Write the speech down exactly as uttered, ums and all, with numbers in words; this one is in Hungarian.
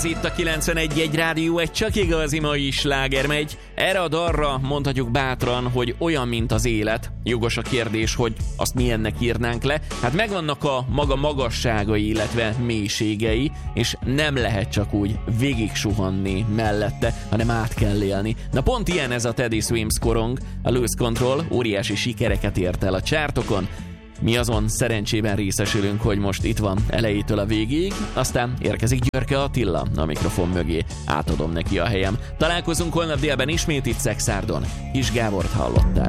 Ez itt a kilencvenegy egy Rádió, egy csak igazi mai sláger megy. Erre a dalra mondhatjuk bátran, hogy olyan, mint az élet. Jogos a kérdés, hogy azt milyennek írnánk le. Hát megvannak a maga magasságai, illetve mélységei, és nem lehet csak úgy végig suhanni mellette, hanem át kell élni. Na pont ilyen ez a Teddy Swims korong. A Lose Control óriási sikereket ért el a csártokon. Mi azon szerencsében részesülünk, hogy most itt van elejétől a végéig, aztán érkezik Györke Attila a mikrofon mögé. Átadom neki a helyem. Találkozunk holnap délben ismét itt Szexárdon. Kis Gábort hallották.